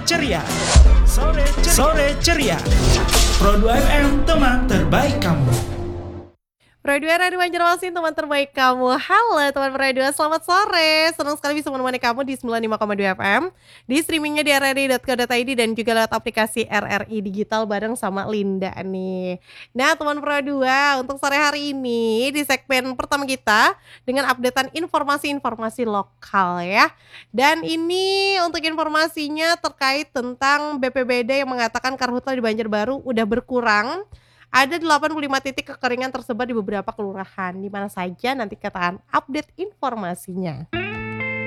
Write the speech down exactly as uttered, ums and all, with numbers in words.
ceria. Sore ceria. Sore ceria. Pro dua F M, teman terbaik kamu. Pro dua Radio Banjarmasin, teman terbaik kamu. Halo teman Pro dua, selamat sore. Senang sekali bisa menemani kamu di sembilan puluh lima koma dua F M, di streamingnya di r r i dot co dot i d dan juga lewat aplikasi R R I Digital bareng sama Linda nih. Nah teman Pro dua, untuk sore hari ini di segmen pertama kita dengan updatean informasi-informasi lokal ya. Dan ini untuk informasinya terkait tentang B P B D yang mengatakan karhutla di Banjarbaru udah berkurang. Ada delapan puluh lima titik kekeringan tersebar di beberapa kelurahan. Di mana saja nanti kita akan update informasinya.